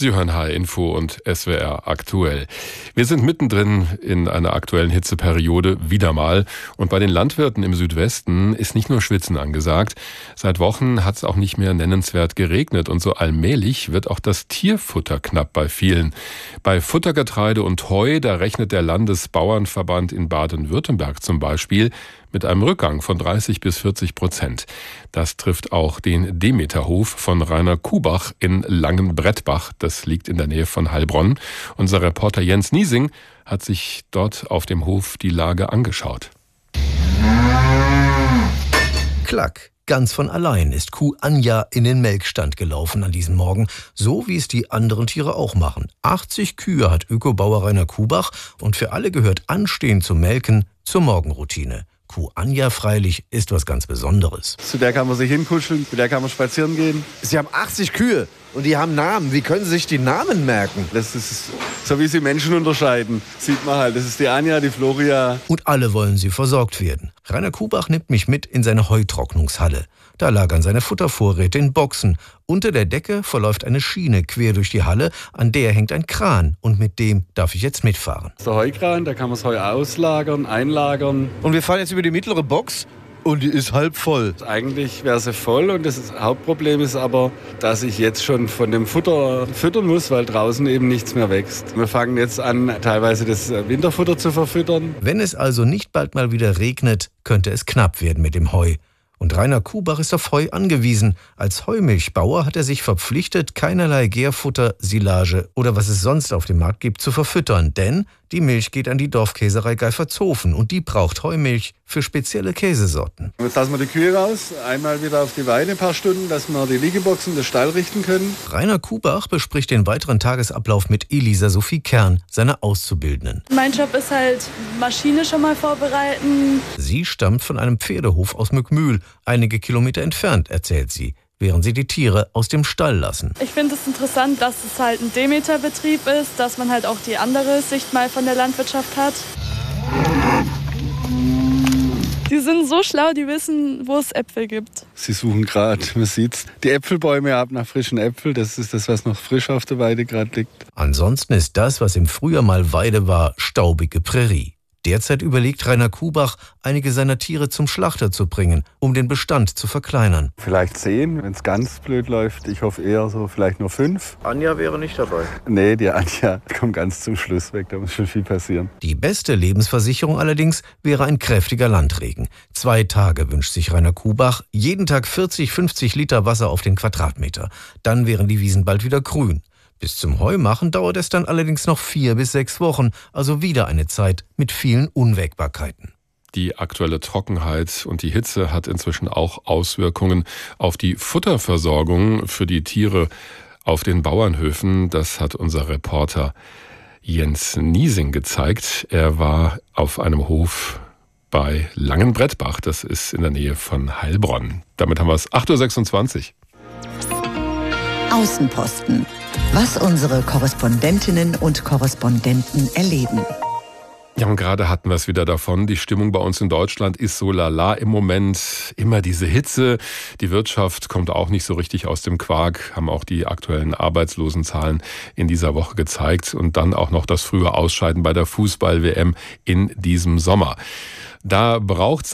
Sie hören HR Info und SWR aktuell. Wir sind mittendrin in einer aktuellen Hitzeperiode, wieder mal. Und bei den Landwirten im Südwesten ist nicht nur Schwitzen angesagt. Seit Wochen hat es auch nicht mehr nennenswert geregnet. Und so allmählich wird auch das Tierfutter knapp bei vielen. Bei Futtergetreide und Heu, da rechnet der Landesbauernverband in Baden-Württemberg zum Beispiel mit einem Rückgang von 30-40%. Das trifft auch den Demeterhof von Rainer Kubach in Langenbrettbach. Das liegt in der Nähe von Heilbronn. Unser Reporter Jens Niesing hat sich dort auf dem Hof die Lage angeschaut. Klack. Ganz von allein ist Kuh Anja in den Melkstand gelaufen an diesem Morgen, so wie es die anderen Tiere auch machen. 80 Kühe hat Ökobauer Rainer Kubach und für alle gehört Anstehen zum Melken zur Morgenroutine. Kuh Anja freilich ist was ganz Besonderes. Zu der kann man sich hinkuscheln, mit der kann man spazieren gehen. Sie haben 80 Kühe und die haben Namen. Wie können Sie sich die Namen merken? Das ist so, wie sie Menschen unterscheiden. Sieht man halt, das ist die Anja, die Floria. Und alle wollen sie versorgt werden. Rainer Kubach nimmt mich mit in seine Heutrocknungshalle. Da lagern seine Futtervorräte in Boxen. Unter der Decke verläuft eine Schiene quer durch die Halle, an der hängt ein Kran und mit dem darf ich jetzt mitfahren. Der Heukran, da kann man das Heu auslagern, einlagern. Und wir fahren jetzt über die mittlere Box und die ist halb voll. Eigentlich wäre sie voll und das Hauptproblem ist aber, dass ich jetzt schon von dem Futter füttern muss, weil draußen eben nichts mehr wächst. Wir fangen jetzt an, teilweise das Winterfutter zu verfüttern. Wenn es also nicht bald mal wieder regnet, könnte es knapp werden mit dem Heu. Und Rainer Kubach ist auf Heu angewiesen. Als Heumilchbauer hat er sich verpflichtet, keinerlei Gärfutter, Silage oder was es sonst auf dem Markt gibt, zu verfüttern. Denn die Milch geht an die Dorfkäserei Geifertshofen und die braucht Heumilch für spezielle Käsesorten. Jetzt lassen wir die Kühe raus, einmal wieder auf die Weide ein paar Stunden, dass wir die Liegeboxen, den Stall richten können. Rainer Kubach bespricht den weiteren Tagesablauf mit Elisa Sophie Kern, seiner Auszubildenden. Mein Job ist halt, Maschine schon mal vorbereiten. Sie stammt von einem Pferdehof aus Mückmühl, einige Kilometer entfernt, erzählt sie, während sie die Tiere aus dem Stall lassen. Ich finde es interessant, dass es halt ein Demeterbetrieb ist, dass man halt auch die andere Sicht mal von der Landwirtschaft hat. Die sind so schlau, die wissen, wo es Äpfel gibt. Sie suchen gerade, man sieht die Äpfelbäume ab nach frischen Äpfeln. Das ist das, was noch frisch auf der Weide gerade liegt. Ansonsten ist das, was im Frühjahr mal Weide war, staubige Prärie. Derzeit überlegt Rainer Kubach, einige seiner Tiere zum Schlachter zu bringen, um den Bestand zu verkleinern. Vielleicht 10, wenn es ganz blöd läuft. Ich hoffe eher so vielleicht nur 5. Anja wäre nicht dabei. Nee, die Anja kommt ganz zum Schluss weg. Da muss schon viel passieren. Die beste Lebensversicherung allerdings wäre ein kräftiger Landregen. 2 Tage wünscht sich Rainer Kubach, jeden Tag 40, 50 Liter Wasser auf den Quadratmeter. Dann wären die Wiesen bald wieder grün. Bis zum Heumachen dauert es dann allerdings noch 4 bis 6 Wochen, also wieder eine Zeit mit vielen Unwägbarkeiten. Die aktuelle Trockenheit und die Hitze hat inzwischen auch Auswirkungen auf die Futterversorgung für die Tiere auf den Bauernhöfen. Das hat unser Reporter Jens Niesing gezeigt. Er war auf einem Hof bei Langenbrettbach, das ist in der Nähe von Heilbronn. Damit haben wir es 8:26 Uhr. Außenposten. Was unsere Korrespondentinnen und Korrespondenten erleben. Ja, und gerade hatten wir es wieder davon. Die Stimmung bei uns in Deutschland ist so lala im Moment. Immer diese Hitze. Die Wirtschaft kommt auch nicht so richtig aus dem Quark. Haben auch die aktuellen Arbeitslosenzahlen in dieser Woche gezeigt. Und dann auch noch das frühe Ausscheiden bei der Fußball-WM in diesem Sommer. Da braucht's